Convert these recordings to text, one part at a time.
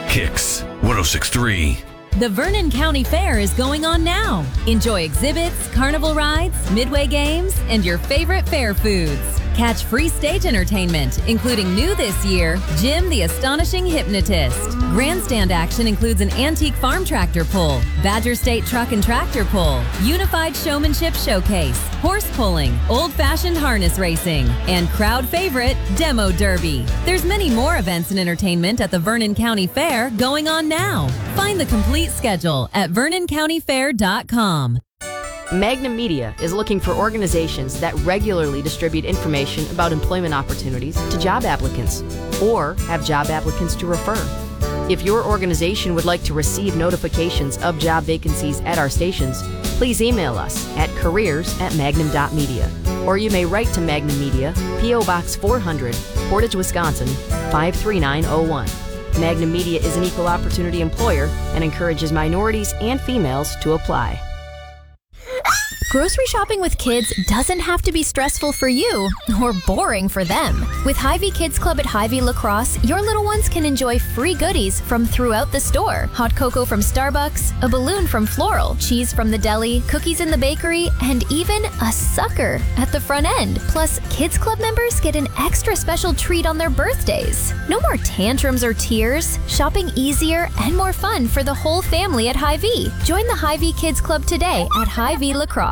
Kicks 106.3. The Vernon County Fair is going on now. Enjoy exhibits, carnival rides, midway games, and your favorite fair foods. Catch free stage entertainment, including new this year, Jim the Astonishing Hypnotist. Grandstand action includes an antique farm tractor pull, Badger State truck and tractor pull, unified showmanship showcase, horse pulling, old-fashioned harness racing, and crowd favorite, Demo Derby. There's many more events and entertainment at the Vernon County Fair going on now. Find the complete schedule at VernonCountyFair.com. Magnum Media is looking for organizations that regularly distribute information about employment opportunities to job applicants or have job applicants to refer. If your organization would like to receive notifications of job vacancies at our stations, please email us at careers@magnum.media, or you may write to Magnum Media, P.O. Box 400, Portage, Wisconsin 53901. Magnum Media is an equal opportunity employer and encourages minorities and females to apply. Grocery shopping with kids doesn't have to be stressful for you or boring for them. With Hy-Vee Kids Club at Hy-Vee La Crosse, your little ones can enjoy free goodies from throughout the store. Hot cocoa from Starbucks, a balloon from Floral, cheese from the deli, cookies in the bakery, and even a sucker at the front end. Plus, Kids Club members get an extra special treat on their birthdays. No more tantrums or tears. Shopping easier and more fun for the whole family at Hy-Vee. Join the Hy-Vee Kids Club today at Hy-Vee La Crosse.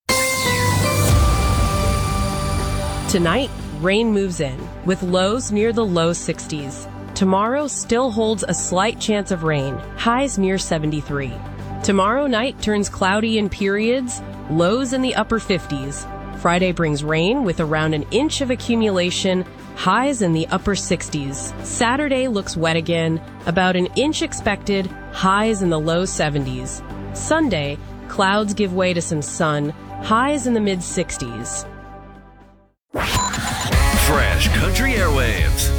Tonight, rain moves in, with lows near the low 60s. Tomorrow still holds a slight chance of rain, highs near 73. Tomorrow night turns cloudy in periods, lows in the upper 50s. Friday brings rain with around an inch of accumulation, highs in the upper 60s. Saturday looks wet again, about an inch expected, highs in the low 70s. Sunday, clouds give way to some sun, highs in the mid 60s. Fresh Country Airwaves.